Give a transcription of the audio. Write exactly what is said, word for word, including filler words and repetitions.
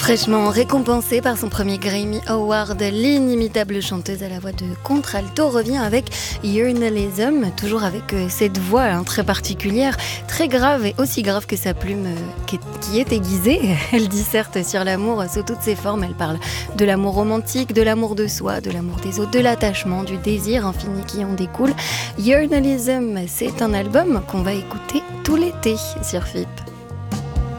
Fraîchement récompensée par son premier Grammy Award, l'inimitable chanteuse à la voix de contralto revient avec Journalism, toujours avec euh, cette voix hein, très particulière, très grave et aussi grave que sa plume euh, qui, est, qui est aiguisée. Elle disserte sur l'amour sous toutes ses formes. Elle parle de l'amour romantique, de l'amour de soi, de l'amour des autres, de l'attachement, du désir infini qui en découle. Journalism, c'est un album qu'on va écouter tout l'été sur F I P.